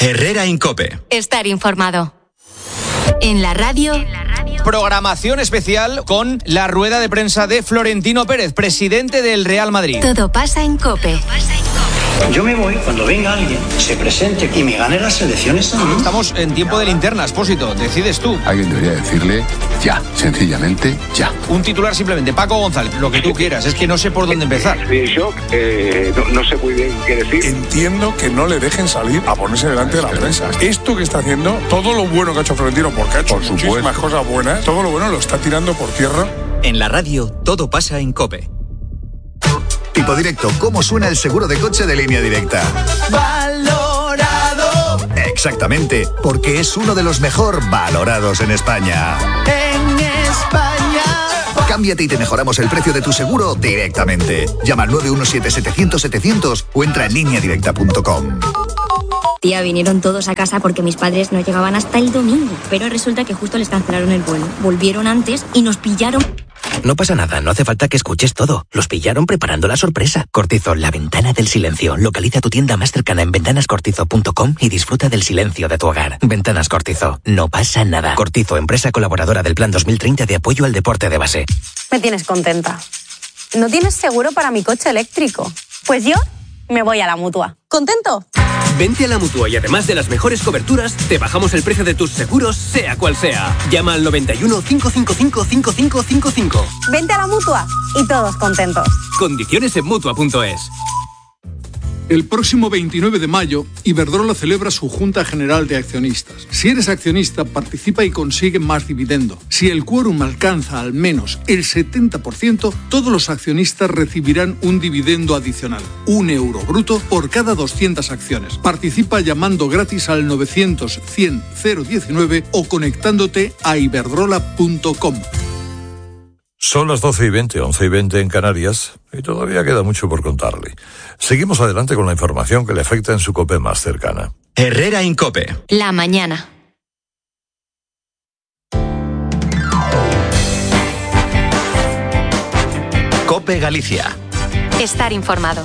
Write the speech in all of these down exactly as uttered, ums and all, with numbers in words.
Herrera en COPE. Estar informado. En la radio... Programación especial con la rueda de prensa de Florentino Pérez, presidente del Real Madrid. Todo pasa en COPE. Yo me voy cuando venga alguien, se presente y me gane las elecciones también. Estamos en tiempo de linterna, Expósito, decides tú. Alguien debería decirle ya, sencillamente ya. Un titular simplemente, Paco González, lo que tú quieras, es que no sé por dónde empezar. Estoy en shock, eh, no, no sé muy bien qué decir. Entiendo que no le dejen salir a ponerse delante de la prensa. Esto que está haciendo, todo lo bueno que ha hecho Florentino, porque ha hecho por muchísimas cosas buenas, todo lo bueno lo está tirando por tierra. En la radio, todo pasa en COPE. Tipo Directo, ¿cómo suena el seguro de coche de Línea Directa? Valorado. Exactamente, porque es uno de los mejor valorados en España. En España. Cámbiate y te mejoramos el precio de tu seguro directamente. Llama al nueve uno siete, setecientos, setecientos o entra en línea directa punto com. Tía, vinieron todos a casa porque mis padres no llegaban hasta el domingo. Pero resulta que justo les cancelaron el vuelo. Volvieron antes y nos pillaron. No pasa nada, no hace falta que escuches todo. Los pillaron preparando la sorpresa. Cortizo, la ventana del silencio. Localiza tu tienda más cercana en ventanas cortizo punto com y disfruta del silencio de tu hogar. Ventanas Cortizo, no pasa nada. Cortizo, empresa colaboradora del Plan dos mil treinta de apoyo al deporte de base. Me tienes contenta. ¿No tienes seguro para mi coche eléctrico? Pues yo me voy a la Mutua. ¿Contento? Vente a la Mutua y además de las mejores coberturas, te bajamos el precio de tus seguros, sea cual sea. Llama al noventa y uno, cinco cinco cinco, cinco cinco cinco cinco. Vente a la Mutua y todos contentos. Condiciones en Mutua punto es. El próximo veintinueve de mayo, Iberdrola celebra su Junta General de Accionistas. Si eres accionista, participa y consigue más dividendo. Si el quórum alcanza al menos el setenta por ciento, todos los accionistas recibirán un dividendo adicional, un euro bruto por cada doscientas acciones. Participa llamando gratis al novecientos, cien, cero diecinueve o conectándote a iberdrola punto com. Son las doce y veinte, once y veinte en Canarias, y todavía queda mucho por contarle. Seguimos adelante con la información que le afecta en su COPE más cercana. Herrera en COPE. La mañana. COPE Galicia. Estar informado.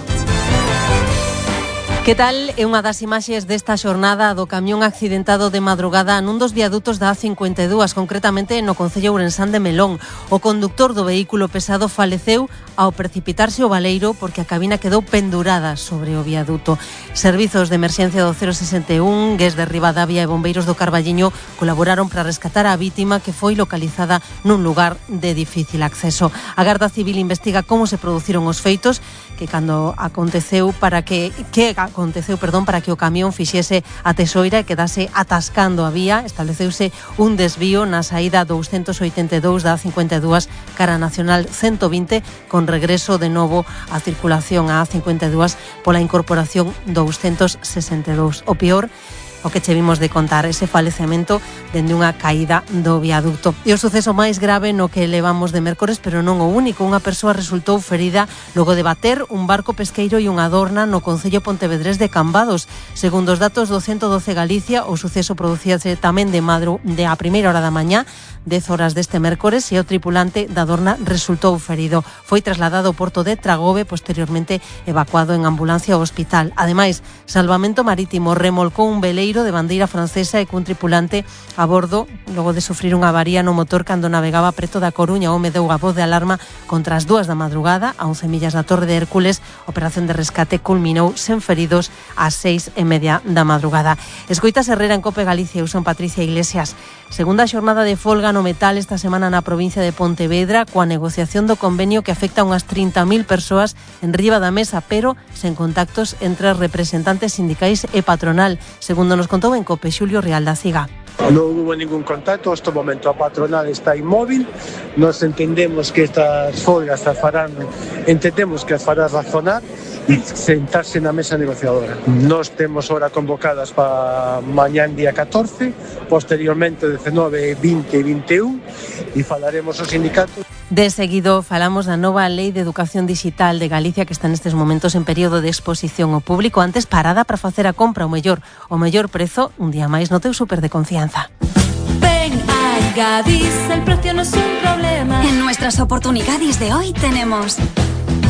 Que tal? É unha das imaxes desta xornada do camión accidentado de madrugada nun dos viadutos da A cincuenta e dúas, concretamente no concello ourensán de Melón. O conductor do vehículo pesado faleceu ao precipitarse o baleiro porque a cabina quedou pendurada sobre o viaduto. Servizos de emerxencia do cero sesenta e un, Gués de Ribadavia e bombeiros do Carballiño colaboraron para rescatar a vítima que foi localizada nun lugar de difícil acceso. A Garda Civil investiga como se produciron os feitos que cando aconteceu para que que aconteceu, perdón, para que o camión fixese a tesoira e quedase atascando a vía. Estableceuse un desvío na saída doscientos oitenta e dous da A cincuenta e dúas cara nacional ciento vinte con regreso de novo a circulación a A cincuenta e dúas pola incorporación doscientos sesenta e dous. O peor o que che vimos de contar, ese falecemento dende unha caída do viaducto. E o suceso máis grave no que levamos de mércores, pero non o único. Unha persoa resultou ferida logo de bater un barco pesqueiro e unha adorna no concello pontevedrés de Cambados. Segundo os datos do ciento doce Galicia, o suceso producíase tamén de madru de a primeira hora da mañá, dez horas deste mércores, e o tripulante da adorna resultou ferido. Foi trasladado ao porto de Tragobe, posteriormente evacuado en ambulancia ao hospital. Ademais, Salvamento Marítimo remolcou un veleiro de bandeira francesa e cun tripulante a bordo logo de sufrir unha avaría no motor cando navegaba preto da Coruña. O medeu a voz de alarma contra as dúas da madrugada a once millas da Torre de Hércules. A operación de rescate culminou sen feridos ás seis e media da madrugada. Escoitas Herrera en COPE Galicia. Eu son Patricia Iglesias. Segunda xornada de folga no metal esta semana na provincia de Pontevedra, coa negociación do convenio que afecta a unhas trinta mil persoas en riba da mesa, pero sen contactos entre representantes sindicais e patronal, segundo nos contou en COPE Xulio Real da Ciga. No hubo ningún contacto, en este momento a patronal está inmóvil, nos entendemos que estas folgas as farán, entendemos que as fará razonar e sentarse na mesa negociadora. Nos temos hora convocadas para mañán día catorce, posteriormente dezenove, vinte e vinte e un, e falaremos os sindicatos. De seguido falamos da nova Lei de Educación Digital de Galicia que está nestes momentos en período de exposición ao público. Antes parada para facer a compra o mellor, o mellor prezo, un día máis no teu súper de confianza. Ven a Gadis, el precio no es un problema. En nuestras oportunidades de hoy tenemos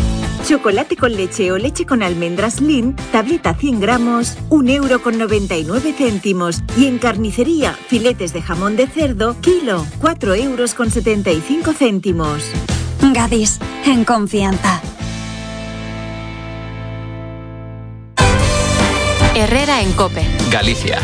Chocolate con leche o leche con almendras Lindt, tableta cien gramos, un euro con noventa y nueve céntimos. Y en carnicería, filetes de jamón de cerdo, kilo, cuatro euros con setenta y cinco céntimos. Gadis, en confianza. Herrera en COPE. Galicia.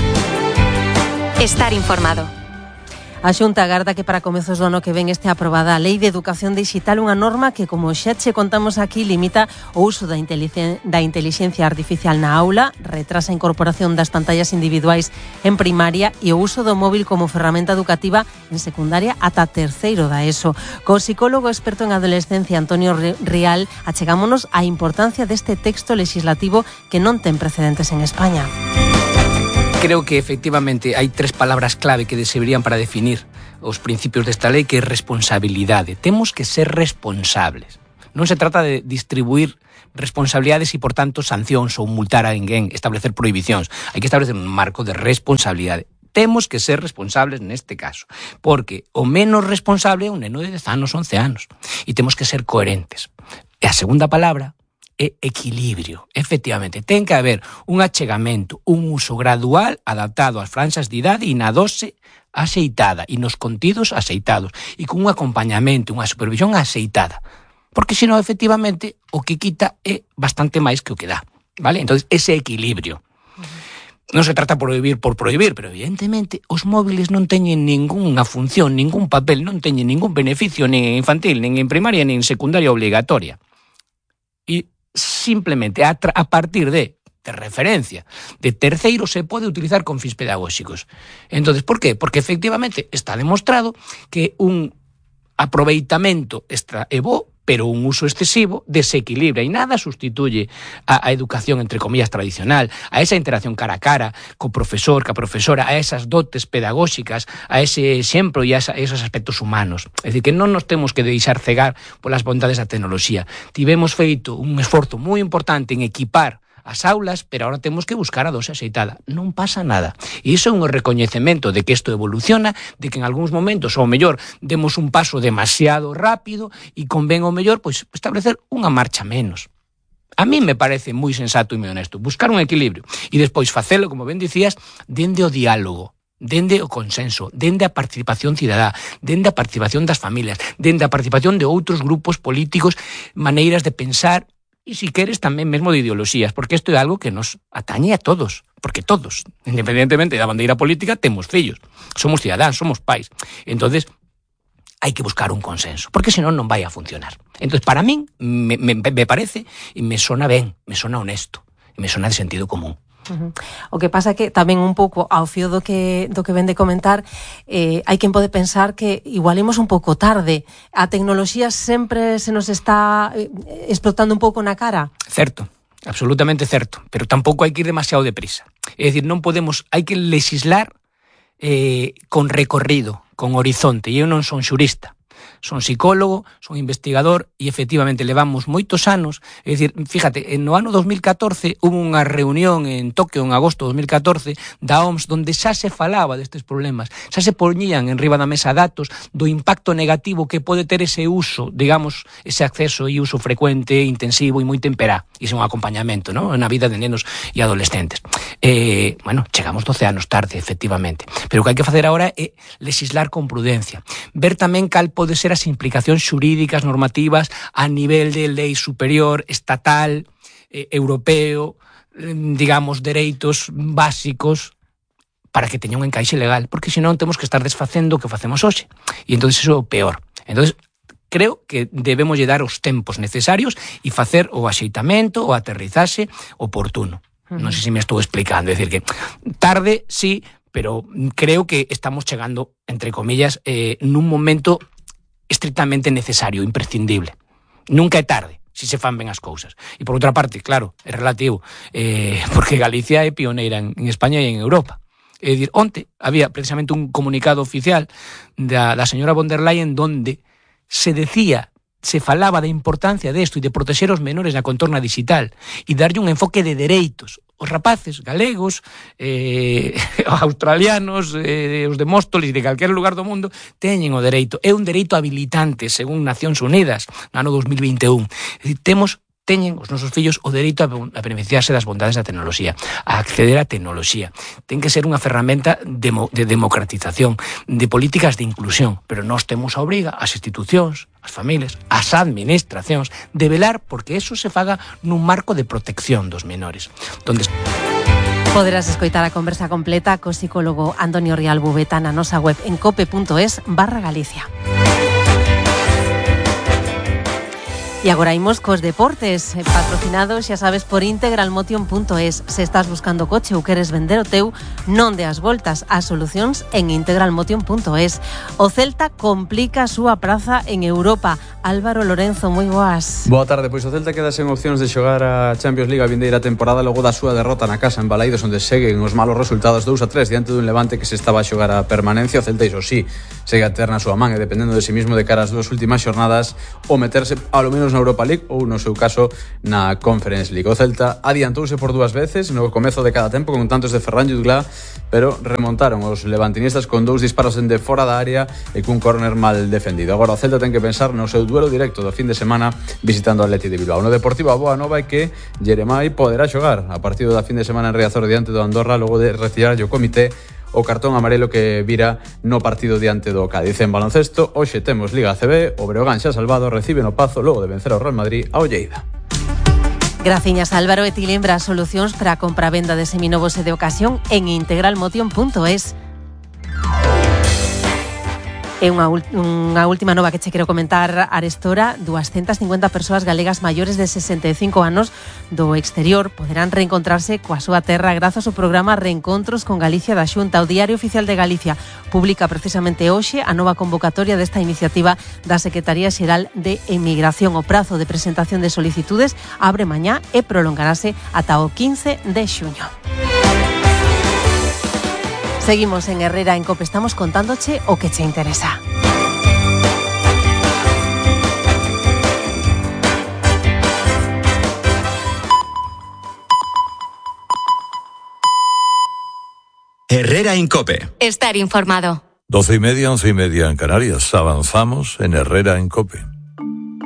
Estar informado. A Xunta agarda que para comezos do ano que ven este aprobada a Lei de Educación Digital, unha norma que, como xa che contamos aquí, limita o uso da, inteligen- da inteligencia artificial na aula, retrasa a incorporación das pantallas individuais en primaria e o uso do móvil como ferramenta educativa en secundaria ata terceiro da ESO. Co psicólogo experto en adolescencia Antonio Rial, achegámonos á importancia deste texto legislativo que non ten precedentes en España. Creo que efectivamente hai tres palabras clave que servirían para definir os principios desta lei, que é responsabilidade. Temos que ser responsables. Non se trata de distribuir responsabilidades e, por tanto, sancións ou multar a alguén, establecer prohibicións. Hai que establecer un marco de responsabilidade. Temos que ser responsables neste caso, porque o menos responsable é un neno de dez anos, once anos, e temos que ser coherentes. E a segunda palabra é equilibrio. Efectivamente, ten que haber un achegamento, un uso gradual adaptado ás franxas de idade e na dose axeitada e nos contidos axeitados e con un acompañamento, unha supervisión axeitada. Porque senón, efectivamente, o que quita é bastante máis que o que dá, vale? Entonces, ese equilibrio. Non se trata por prohibir por prohibir, pero evidentemente os móviles non teñen ningunha función, ningún papel, non teñen ningún beneficio nin infantil, nin en primaria, nin en secundaria obligatoria. E simplemente a, tra- a partir de, de referencia de terceiro se pode utilizar con fins pedagóxicos. Entonces, por qué? Porque efectivamente está demostrado que un aproveitamento extra é bo, pero un uso excesivo desequilibra e nada sustituye a, a educación, entre comillas, tradicional, a esa interacción cara a cara co profesor, ca profesora, a esas dotes pedagóxicas, a ese exemplo e a, esa, a esos aspectos humanos. É dicir, que non nos temos que deixar cegar polas bondades da tecnoloxía. Tivemos feito un esforzo moi importante en equipar as aulas, pero ahora temos que buscar a dose axeitada. Non pasa nada. E iso é un recoñecemento de que isto evoluciona, de que en algúns momentos, ou mellor, demos un paso demasiado rápido e convén ao mellor pois establecer unha marcha menos. A mí me parece moi sensato e moi honesto buscar un equilibrio e despois facelo, como ben dicías, dende o diálogo, dende o consenso, dende a participación cidadá, dende a participación das familias, dende a participación de outros grupos políticos, maneiras de pensar. E si queres tamén mesmo de ideoloxías, porque isto é algo que nos atañe a todos, porque todos, independentemente da bandeira política, temos fillos, somos cidadáns, somos pais. Entonces, hai que buscar un consenso, porque senón non vai a funcionar. Entonces, para min, me, me, me parece, e me sona ben, me sona honesto, e me sona de sentido común. Uh-huh. O que pasa que tamén un pouco ao fío do que do que ven de comentar, eh, hai quen pode pensar que igual imos un pouco tarde. A tecnoloxía sempre se nos está eh, explotando un pouco na cara. Certo, absolutamente certo, pero tampouco hai que ir demasiado deprisa. É dicir, non podemos, hai que legislar eh, con recorrido, con horizonte, e eu non son xurista. Son psicólogo, son investigador e efectivamente levamos moitos anos. É dicir, fíjate, no ano dos mil catorce hubo unha reunión en Tokio en agosto de dos mil catorce da O M S donde xa se falaba destes problemas, xa se poñían en riba da mesa datos do impacto negativo que pode ter ese uso, digamos, ese acceso e uso frecuente, intensivo e moi temperá. E é un acompañamento, ¿no?, na vida de nenos e adolescentes. Eh, bueno, chegamos doce anos tarde, efectivamente. Pero o que hai que facer agora é legislar con prudencia. Ver tamén cal pode ser as implicacións xurídicas, normativas, a nivel de lei superior, estatal, eh, europeo, eh, digamos, dereitos básicos, para que teña un encaixe legal, porque senón temos que estar desfacendo o que facemos hoxe. E entón iso é o peor. Entón, creo que debemos lle dar os tempos necesarios e facer o axeitamento, o aterrizaxe oportuno. Uh-huh. Non sei se me estou explicando, é dicir que tarde, sí, pero creo que estamos chegando, entre comillas, eh, nun momento estrictamente necesario, imprescindible. Nunca é tarde, se se fan ben as cousas. E por outra parte, claro, é relativo, eh, porque Galicia é pioneira en, en España e en Europa. É dicir, onte había precisamente un comunicado oficial da, da señora von der Leyen donde se decía, se falaba da importancia desto e de protexer os menores na contorna digital e darlle un enfoque de dereitos. Os rapaces galegos, eh, australianos, eh, os de Móstoles e de calquer lugar do mundo teñen o dereito. É un dereito habilitante, según Nacións Unidas, no ano dos mil vinte e un. É dicir, temos teñen os nosos fillos o dereito a beneficiarse das bondades da tecnoloxía, a acceder á tecnoloxía. Ten que ser unha ferramenta de, de democratización, de políticas de inclusión, pero nós temos a obriga, as institucións, as familias, as administracións, de velar porque eso se faga nun marco de protección dos menores. Donde... Poderás escoitar a conversa completa co psicólogo Antonio Rial Bubeta na nosa web en cope.es barra Galicia. E agora imos cos deportes, patrocinados, xa sabes, por integralmotion punto es. Se estás buscando coche ou queres vender o teu, non deas voltas, as solucións en integralmotion punto es. O Celta complica a súa praza en Europa. Álvaro Lorenzo, moi boas. Boa tarde, pois o Celta queda sen opcións de xogar a Champions League a vindeira temporada logo da súa derrota na casa en Balaidos, onde seguen os malos resultados dous a tres diante dun Levante que se estaba a xogar a permanencia. O Celta, iso sí, segue a ter na súa man e dependendo de si mismo de cara ás dúas últimas xornadas o meterse ao menos na Europa League ou no seu caso na Conference League. O Celta adiantouse por dúas veces no comezo de cada tempo con tantos de Ferran Jutgla, pero remontaron os levantinistas con dous disparos dende fora da área e cun córner mal defendido. Agora o Celta ten que pensar no seu duelo directo do fin de semana visitando o Atleti de Bilbao. No Deportivo, a boa nova é que Jeremai poderá xogar a partido da fin de semana en Riazor diante do Andorra logo de retirar o comité o cartón amarelo que vira no partido diante do Cádiz. En baloncesto, hoxe temos Liga A C B, o Breogán xa salvado recibe no Pazo logo de vencer ao Real Madrid ao Lleida. Graciñas, Álvaro, e ti lembra solucións para a compra-venda de seminovos e de ocasión en integralmotion punto es. E unha, unha última nova que che quero comentar arestora. doscientas cincuenta persoas galegas maiores de sesenta e cinco anos do exterior poderán reencontrarse coa súa terra grazas ao programa Reencontros con Galicia da Xunta. O Diario Oficial de Galicia publica precisamente hoxe a nova convocatoria desta iniciativa da Secretaría Xeral de Emigración. O prazo de presentación de solicitudes abre mañá e prolongarase ata o quince de xuño. Seguimos en Herrera en Cope, estamos contándoche o que che interesa. Herrera en Cope. Estar informado. Doce y media, once y media en Canarias. Avanzamos en Herrera en Cope.